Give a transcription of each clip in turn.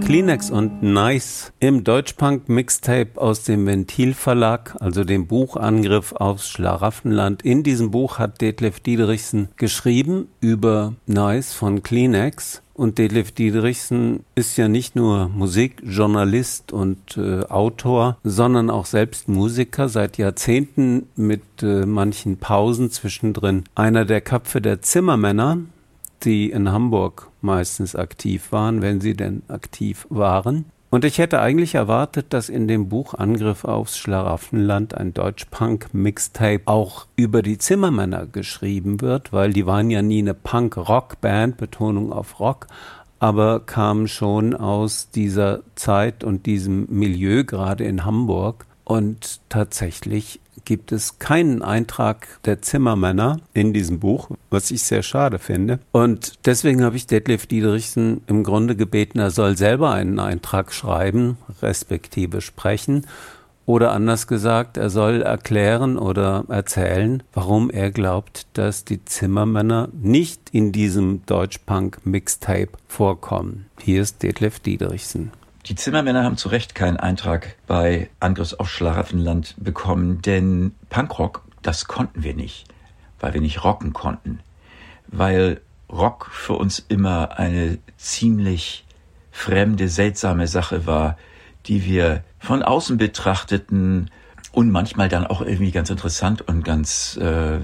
Kleenex und Nice im Deutschpunk-Mixtape aus dem Ventil-Verlag, also dem Buch Angriff aufs Schlaraffenland. In diesem Buch hat Detlef Diederichsen geschrieben über Nice von Kleenex. Und Detlef Diederichsen ist ja nicht nur Musikjournalist und Autor, sondern auch selbst Musiker, seit Jahrzehnten mit manchen Pausen zwischendrin. Einer der Köpfe der Zimmermänner, die in Hamburg meistens aktiv waren, wenn sie denn aktiv waren. Und ich hätte eigentlich erwartet, dass in dem Buch Angriff aufs Schlaraffenland ein Deutschpunk-Mixtape auch über die Zimmermänner geschrieben wird, weil die waren ja nie eine Punk-Rock-Band, Betonung auf Rock, aber kamen schon aus dieser Zeit und diesem Milieu, gerade in Hamburg. Und tatsächlich gibt es keinen Eintrag der Zimmermänner in diesem Buch, was ich sehr schade finde. Und deswegen habe ich Detlef Diederichsen im Grunde gebeten, er soll selber einen Eintrag schreiben, respektive sprechen. Oder anders gesagt, er soll erklären oder erzählen, warum er glaubt, dass die Zimmermänner nicht in diesem Deutschpunk-Mixtape vorkommen. Hier ist Detlef Diederichsen. Die Zimmermänner haben zu Recht keinen Eintrag bei Angriff auf Schlaraffenland bekommen, denn Punkrock, das konnten wir nicht, weil wir nicht rocken konnten, weil Rock für uns immer eine ziemlich fremde, seltsame Sache war, die wir von außen betrachteten und manchmal dann auch irgendwie ganz interessant und ganz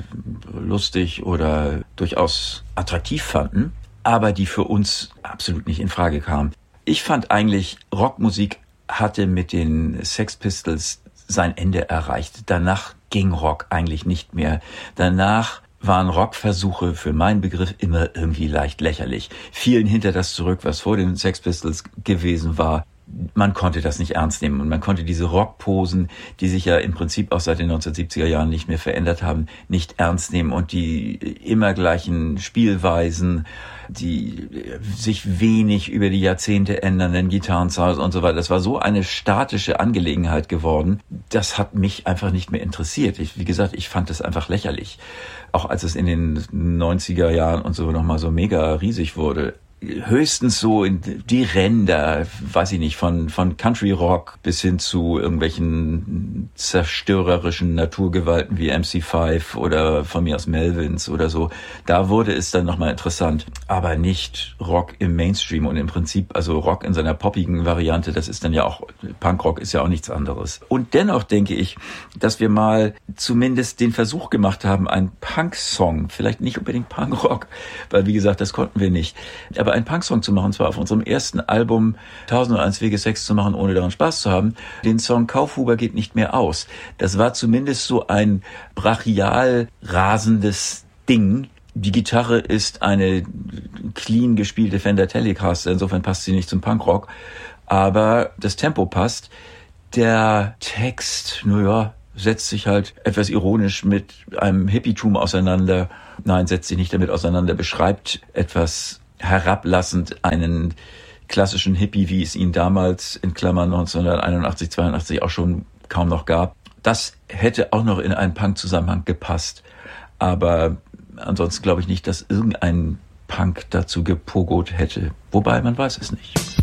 lustig oder durchaus attraktiv fanden, aber die für uns absolut nicht in Frage kamen. Ich fand eigentlich, Rockmusik hatte mit den Sex Pistols sein Ende erreicht. Danach ging Rock eigentlich nicht mehr. Danach waren Rockversuche für meinen Begriff immer irgendwie leicht lächerlich. Fielen hinter das zurück, was vor den Sex Pistols gewesen war. Man konnte das nicht ernst nehmen und man konnte diese Rockposen, die sich ja im Prinzip auch seit den 1970er Jahren nicht mehr verändert haben, nicht ernst nehmen und die immer gleichen Spielweisen, die sich wenig über die Jahrzehnte ändernden Gitarrensounds und so weiter. Das war so eine statische Angelegenheit geworden. Das hat mich einfach nicht mehr interessiert. Wie gesagt, ich fand das einfach lächerlich. Auch als es in den 90er Jahren und so nochmal so mega riesig wurde. Höchstens so in die Ränder, weiß ich nicht, von Country Rock bis hin zu irgendwelchen zerstörerischen Naturgewalten wie MC5 oder von mir aus Melvins oder so. Da wurde es dann nochmal interessant. Aber nicht Rock im Mainstream und im Prinzip, also Rock in seiner poppigen Variante, das ist dann ja auch, Punkrock ist ja auch nichts anderes. Und dennoch denke ich, dass wir mal zumindest den Versuch gemacht haben, einen Punk-Song, vielleicht nicht unbedingt Punkrock, weil wie gesagt, das konnten wir nicht, aber einen Punksong zu machen, und zwar auf unserem ersten Album 1001 Wege Sex zu machen, ohne daran Spaß zu haben, den Song Kaufhuber geht nicht mehr aus. Das war zumindest so ein brachial rasendes Ding. Die Gitarre ist eine clean gespielte Fender Telecaster, insofern passt sie nicht zum Punkrock, aber das Tempo passt. Der Text, naja, setzt sich halt etwas ironisch mit einem Hippietum auseinander. Nein, setzt sich nicht damit auseinander, beschreibt etwas herablassend einen klassischen Hippie, wie es ihn damals in Klammern 1981, 82 auch schon kaum noch gab. Das hätte auch noch in einen Punk-Zusammenhang gepasst. Aber ansonsten glaube ich nicht, dass irgendein Punk dazu gepogot hätte. Wobei, man weiß es nicht.